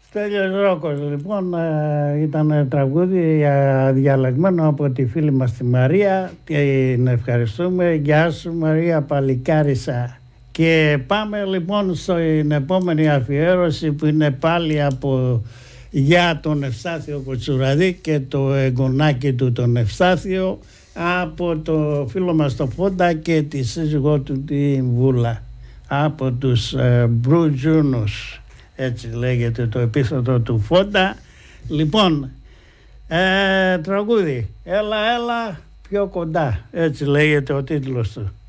Στέλιος Ρόκος, λοιπόν, ήταν τραγούδι διαλεγμένο από τη φίλη μας τη Μαρία. Την ευχαριστούμε. Γεια σου Μαρία Παλικάρισα. Και πάμε λοιπόν στην επόμενη αφιέρωση που είναι πάλι για τον Ευστάθιο Κοτσουραδί και το εγγονάκι του τον Ευστάθιο, από το φίλο μας το Φόντα και τη σύζυγό του τη Βούλα, από τους Μπρουτζούνους, έτσι λέγεται το επίθετο του Φόντα. Λοιπόν, τραγούδι «Έλα, έλα πιο κοντά», έτσι λέγεται ο τίτλος του.